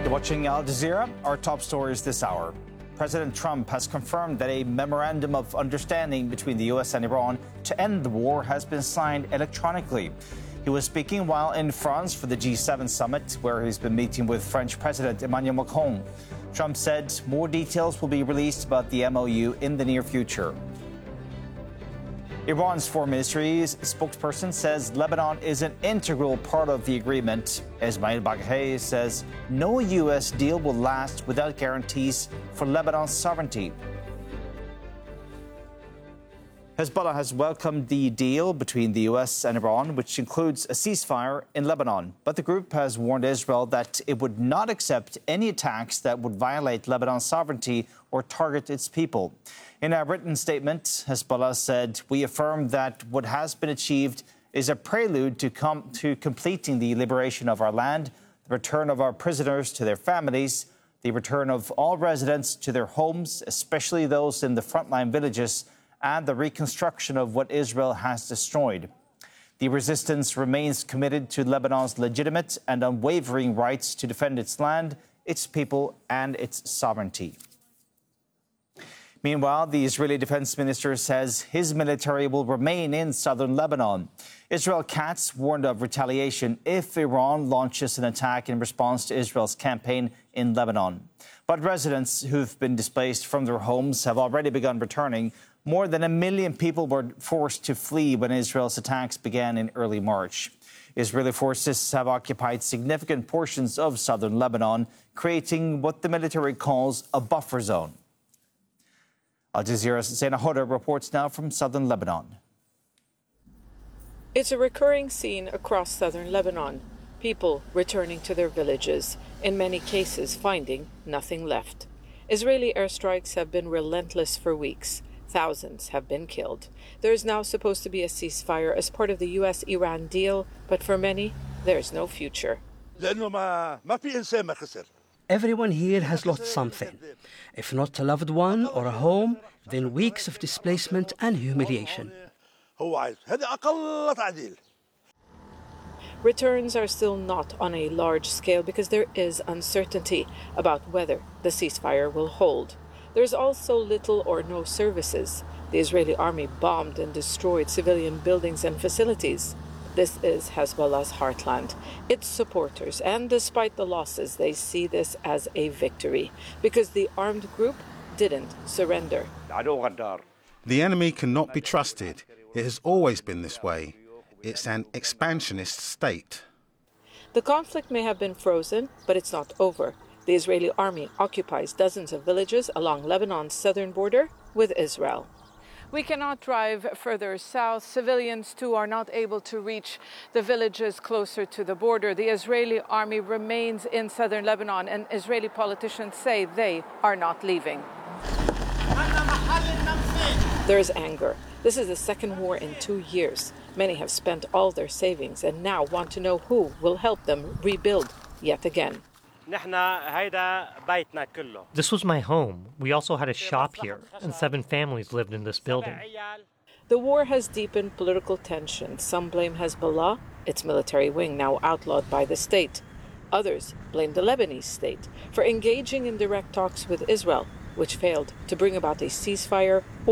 You're watching Al Jazeera. Our top stories this hour. President Trump has confirmed that a memorandum of understanding between the U.S. and Iran to end the war has been signed electronically. He was speaking while in France for the G7 summit, where he's been meeting with French President Emmanuel Macron. Trump said more details will be released about the MOU in the near future. Iran's foreign ministry's spokesperson says Lebanon is an integral part of the agreement. Ismail Baghei says no U.S. deal will last without guarantees for Lebanon's sovereignty. Hezbollah has welcomed the deal between the U.S. and Iran, which includes a ceasefire in Lebanon. But the group has warned Israel that it would not accept any attacks that would violate Lebanon's sovereignty or target its people. In a written statement, Hezbollah said, "We affirm that what has been achieved is a prelude to completing the liberation of our land, the return of our prisoners to their families, the return of all residents to their homes, especially those in the frontline villages, and the reconstruction of what Israel has destroyed. The resistance remains committed to Lebanon's legitimate and unwavering rights to defend its land, its people, and its sovereignty." Meanwhile, the Israeli defense minister says his military will remain in southern Lebanon. Israel Katz warned of retaliation if Iran launches an attack in response to Israel's campaign in Lebanon. But residents who've been displaced from their homes have already begun returning. More than 1 million people were forced to flee when Israel's attacks began in early March. Israeli forces have occupied significant portions of southern Lebanon, creating what the military calls a buffer zone. Al Jazeera's Zaina Hoda reports now from southern Lebanon. It's a recurring scene across southern Lebanon. People returning to their villages, in many cases finding nothing left. Israeli airstrikes have been relentless for weeks. Thousands have been killed. There is now supposed to be a ceasefire as part of the U.S.-Iran deal, but for many, there's no future. Everyone here has lost something. If not a loved one or a home, then weeks of displacement and humiliation. Returns are still not on a large scale because there is uncertainty about whether the ceasefire will hold. There's also little or no services. The Israeli army bombed and destroyed civilian buildings and facilities. This is Hezbollah's heartland. Its supporters, and despite the losses, they see this as a victory because the armed group didn't surrender. The enemy cannot be trusted. It has always been this way. It's an expansionist state. The conflict may have been frozen, but it's not over. The Israeli army occupies dozens of villages along Lebanon's southern border with Israel. We cannot drive further south. Civilians, too, are not able to reach the villages closer to the border. The Israeli army remains in southern Lebanon, and Israeli politicians say they are not leaving. There is anger. This is the second war in 2 years. Many have spent all their savings and now want to know who will help them rebuild yet again. This was my home. We also had a shop here, and 7 families lived in this building. The war has deepened political tension. Some blame Hezbollah, its military wing now outlawed by the state. Others blame the Lebanese state for engaging in direct talks with Israel, which failed to bring about a ceasefire